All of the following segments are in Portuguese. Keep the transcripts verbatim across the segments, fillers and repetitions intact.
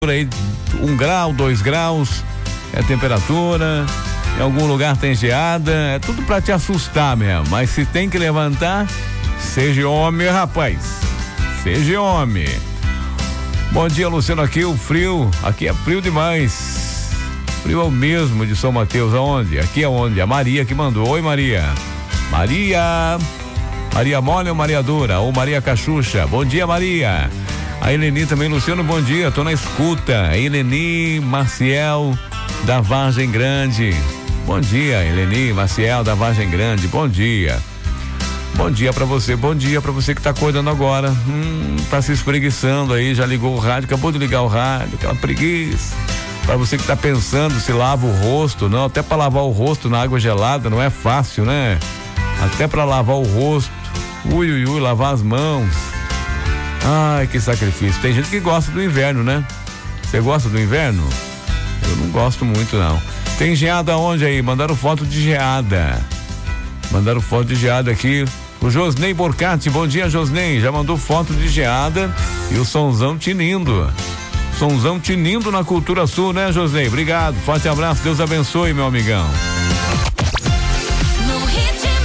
aí um grau, dois graus é a temperatura, em algum lugar tem geada, é tudo pra te assustar mesmo, mas se tem que levantar, seja homem, rapaz, seja homem. Bom dia, Luciano, aqui o frio, aqui é frio demais, frio é o mesmo de São Mateus, aonde? Aqui é onde? A Maria que mandou. Oi, Maria. Maria, Maria Mole ou Maria Dura, ou Maria Cachucha, bom dia, Maria. A Eleni também, Luciano, bom dia, tô na escuta. A Eleni Maciel da Vargem Grande, bom dia, Eleni Maciel da Vargem Grande, bom dia. Bom dia pra você, bom dia pra você que tá acordando agora, hum, tá se espreguiçando aí, já ligou o rádio, acabou de ligar o rádio, aquela preguiça. Pra você que tá pensando se lava o rosto, não, até pra lavar o rosto na água gelada não é fácil, né? Até pra lavar o rosto, ui, ui, ui, lavar as mãos. Ai, que sacrifício. Tem gente que gosta do inverno, né? Você gosta do inverno? Eu não gosto muito, não. Tem geada onde aí? Mandaram foto de geada. Mandaram foto de geada aqui. O Josnei Borcati, bom dia, Josnei. Já mandou foto de geada e o sonzão tinindo. Sonzão tinindo na Cultura Sul, né, Josnei? Obrigado. Forte abraço. Deus abençoe, meu amigão.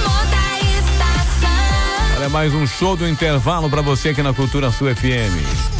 Olha, mais um show do intervalo pra você aqui na Cultura Sul F M.